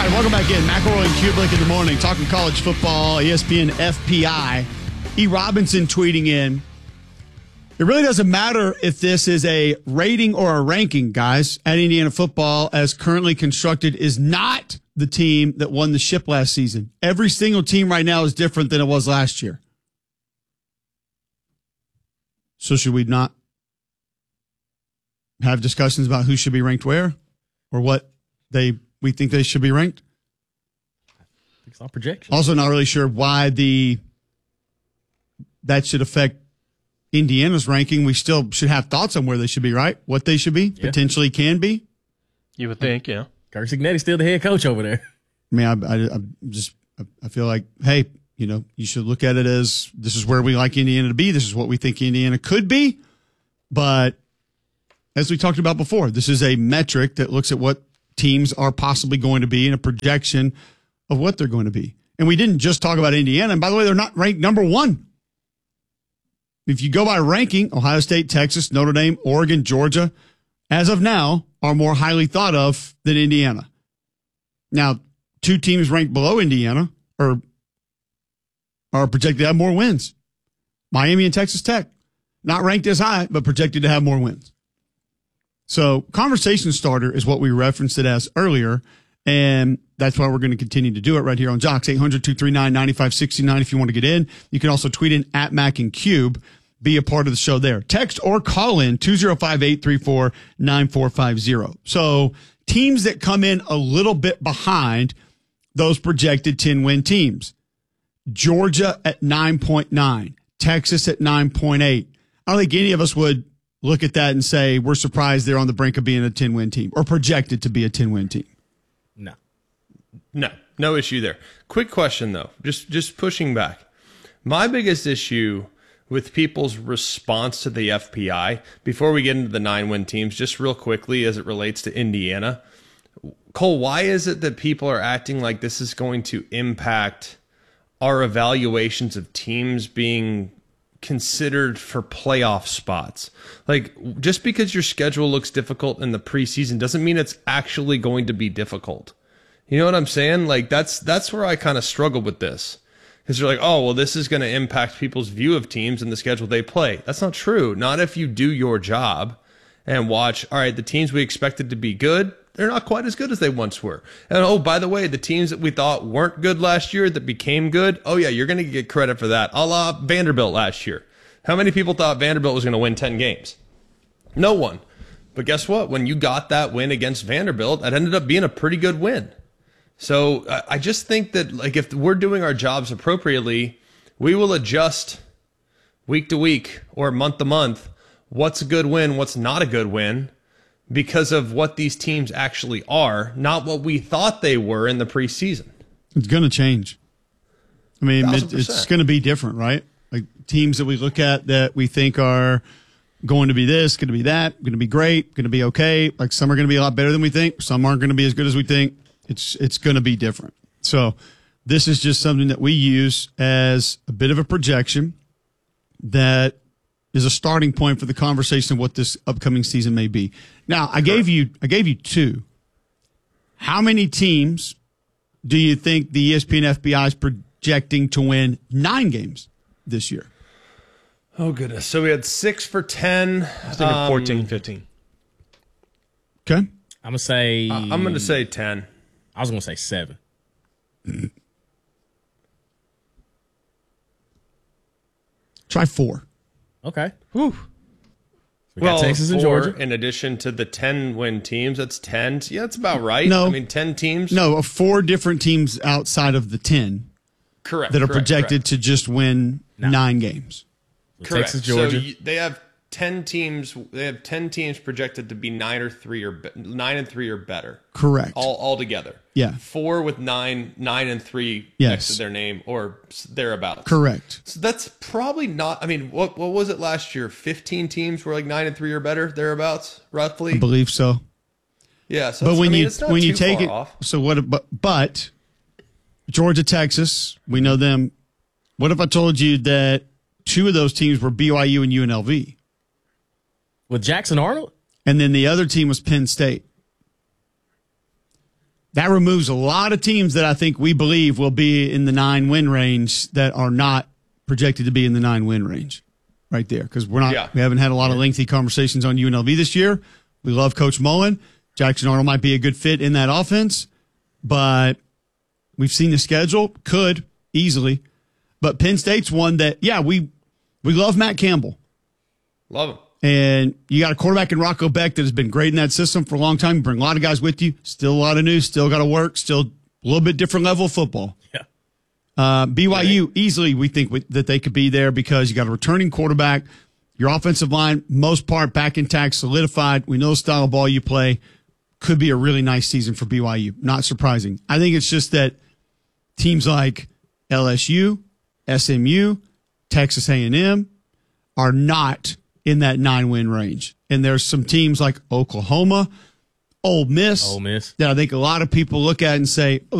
right, welcome back in. McElroy and Kublik in the morning, talking college football, ESPN FPI. E. Robinson tweeting in, it really doesn't matter if this is a rating or a ranking, guys, at Indiana football as currently constructed is not the team that won the ship last season. Every single team right now is different than it was last year. So should we not have discussions about who should be ranked where or what we think they should be ranked? It's all projection. Also not really sure why that should affect Indiana's ranking. We still should have thoughts on where they should be, right? What they should be, potentially can be. You would think, yeah. Kirk Cignetti's still the head coach over there. I mean, I feel like, hey, you should look at it as this is where we like Indiana to be. This is what we think Indiana could be. But as we talked about before, this is a metric that looks at what teams are possibly going to be and a projection of what they're going to be. And we didn't just talk about Indiana. And by the way, they're not ranked number one. If you go by ranking, Ohio State, Texas, Notre Dame, Oregon, Georgia, as of now, are more highly thought of than Indiana. Now, two teams ranked below Indiana are projected to have more wins. Miami and Texas Tech, not ranked as high, but projected to have more wins. So conversation starter is what we referenced it as earlier, and that's why we're going to continue to do it right here on Jocks. 800-239-9569 if you want to get in. You can also tweet in at Mac and Cube. Be a part of the show there. Text or call in 205-834-9450. So teams that come in a little bit behind those projected 10-win teams. Georgia at 9.9. Texas at 9.8. I don't think any of us would look at that and say we're surprised they're on the brink of being a 10-win team or projected to be a 10-win team. No issue there. Quick question, though. Just pushing back. My biggest issue with people's response to the FPI, before we get into the 9-win teams, just real quickly as it relates to Indiana, Cole, why is it that people are acting like this is going to impact our evaluations of teams being considered for playoff spots? Like, just because your schedule looks difficult in the preseason doesn't mean it's actually going to be difficult. You know what I'm saying? Like, that's where I kind of struggle with this. Because you're like, oh, well, this is going to impact people's view of teams and the schedule they play. That's not true. Not if you do your job and watch, all right, the teams we expected to be good, they're not quite as good as they once were. And, oh, by the way, the teams that we thought weren't good last year that became good, oh, yeah, you're going to get credit for that. A la Vanderbilt last year. How many people thought Vanderbilt was going to win 10 games? No one. But guess what? When you got that win against Vanderbilt, that ended up being a pretty good win. So I just think that, like, if we're doing our jobs appropriately, we will adjust week to week or month to month what's a good win, what's not a good win, because of what these teams actually are, not what we thought they were in the preseason. It's going to change. I mean, it's going to be different, right? Like teams that we look at that we think are going to be this, going to be that, going to be great, going to be okay. Like some are going to be a lot better than we think. Some aren't going to be as good as we think. It's going to be different. So this is just something that we use as a bit of a projection that is a starting point for the conversation of what this upcoming season may be. Now, I gave you two. How many teams do you think the ESPN FBI is projecting to win 9 games this year? Oh, goodness. So we had 6 for 10. I was thinking 14, 15. Okay. I'm going to say 10. I was going to say 7. Try 4. Okay. Whew. We got Texas and Georgia. In addition to the 10-win teams, that's 10. Yeah, that's about right. No. I mean, 10 teams. No, 4 different teams outside of the 10. Correct. That are projected to just win 9 games. Correct. Texas, Georgia. So they have 10 teams. They have 10 teams projected to be 9 and 3 or better. Correct. All together. Yeah. 4 with 9 and 3 yes. next to their name or thereabouts. Correct. So that's probably not. I mean, what was it last year? 15 teams were like 9 and 3 or better thereabouts, roughly. I believe so. Yeah. So but when you it's not when too you take far it, off. so what? But Georgia, Texas, we know them. What if I told you that 2 of those teams were BYU and UNLV? With Jackson Arnold? And then the other team was Penn State. that removes a lot of teams that I think we believe will be in the 9-win range that are not projected to be in the 9-win range right there. Because we haven't had a lot of lengthy conversations on UNLV this year. We love Coach Mullen. Jackson Arnold might be a good fit in that offense, but we've seen the schedule, could easily. But Penn State's one that, we love Matt Campbell. Love him. And you got a quarterback in Rocco Beck that has been great in that system for a long time. You bring a lot of guys with you. Still a lot of news. Still got to work. Still a little bit different level of football. Yeah. BYU, easily we think that they could be there because you got a returning quarterback. Your offensive line, most part, back intact, solidified. We know the style of ball you play. Could be a really nice season for BYU. Not surprising. I think it's just that teams like LSU, SMU, Texas A&M are not in that 9-win range. And there's some teams like Oklahoma, Ole Miss, that I think a lot of people look at and say, oh,